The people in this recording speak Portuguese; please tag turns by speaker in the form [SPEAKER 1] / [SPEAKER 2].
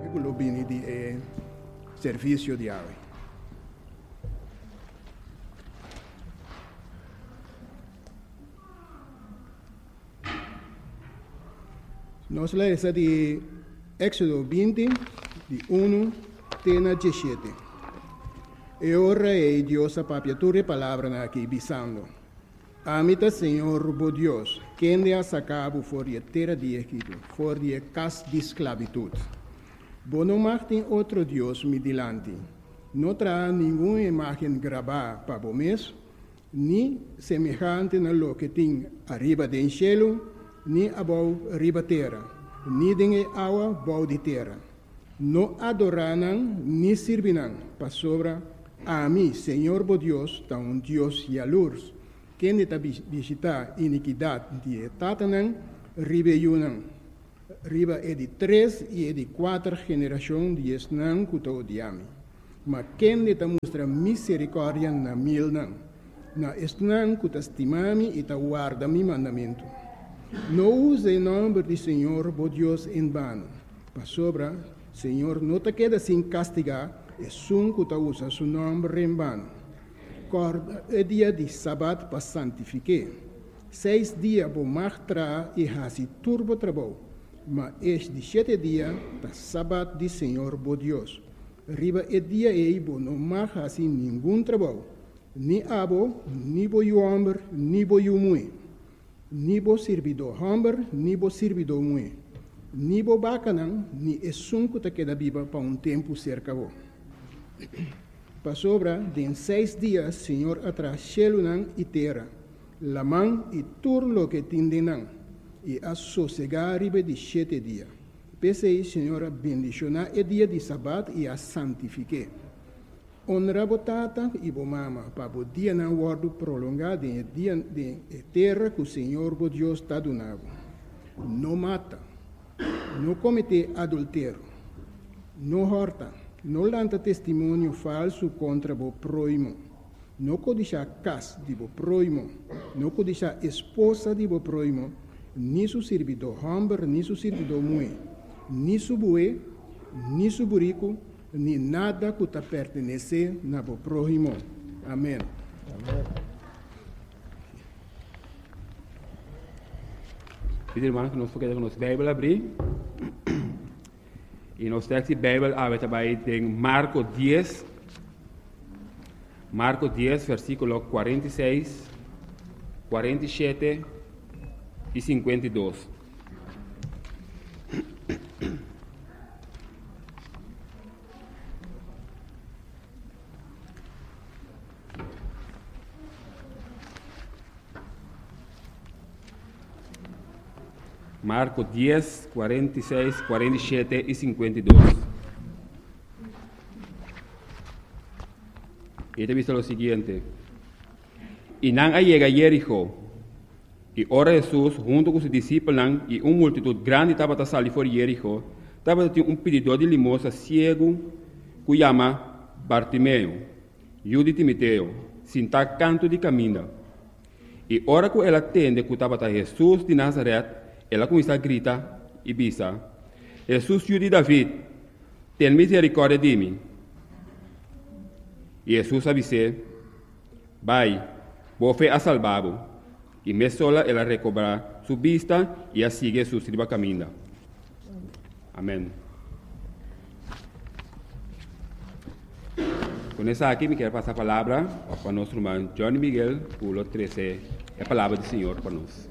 [SPEAKER 1] globini di servizio di ave. Nós lemos de Éxodo 20, de 1 até 17. E ora é Deus a papiatura palavra aqui, bisando. Amita Senhor, bo Deus, quem te ha sacado fora de terra de Egipto, fora de casa de esclavitud. Bo não martem outro Deus me dilante. Não terá nenhuma imagem gravada para o mês, nem semejante na lo que tem arriba do cielo, nem abaixo arriba terra, nem de água abaixo de terra. Não adorarão, nem servirão para sobra a mim, Senhor bo Deus, tão Deus e a luz, quem está visitar iniquidade de Tatanã, riba Yunã. Riba é de 3 e é de 4 gerações de Esnã que te odiame. Mas quem está mostra misericórdia na milnã, na Esnã que te estimame e te guarda mi mandamento. Não use o nome do Senhor, bo Deus, em vano. Para sobra, Senhor, não te queda sem castigar, é sum que te usa seu nome em vano. É dia de sábado para santificar. 6 dias vou martrar e fazer turbo trabalho. Mas este 7 dias, da sábado de Senhor, bo Deus. Riba é dia e vou não mais fazer nenhum trabalho. Nem abo, nem bo homem, nem bo mulher. Nem bo servidor homem, nem bo servidor mulher. Nem bo bacanão, nem é sunco que queda viva para tempo cerca bo. Para sobra, de 6 dias, Senhor atrás céu e terra, la mão e tudo lo que tindenam, e a sossegar riba de 7 dias. Pensei, Senhor, bendicionar o dia de sábado e a santificar. Honra a tata e a mama, para o dia não guardo prolongado em dia de terra que o Senhor, o Deus, está donando. Não mata, não comete adultério, não horta, não lanta testemunho falso contra o próximo, não codiça casa de o próximo, não codiça esposa de o próximo, nem seu servidor homem, nem seu servidor mulher, nem seu bué, nem seu burico, nem nada que te pertenece na o próximo. Amém.
[SPEAKER 2] Amém. Pedir, irmão, que nós podemos a nossa Bíblia abrir. E nós temos a Bíblia aberta em Marcos 10, versículo 46, 47 e 52. Marcos 10, 46, 47 e 52. E te dice lo siguiente. Y nan llega a Jericó, y ora Jesús junto con sus discípulos y una multitud grande estaba a salir por Jericó, estaba un pedidor de limosna ciego, que llama Bartimeo, hijo de Timoteo, sin estar canto de camino. Y ora que él atende que estaba a Jesús de Nazaret, ela começa a gritar e bisa: Jesus, filho de David, tem misericórdia de mim. E Jesus avisou: vai, vou a salvá-lo. E me sola ela recobrar sua vista e a sigue Jesus riba caminho. Amém. Com essa aqui, me quero passar a palavra para nosso irmão Johnny Miguel, por o 13, a palavra do Senhor para nós.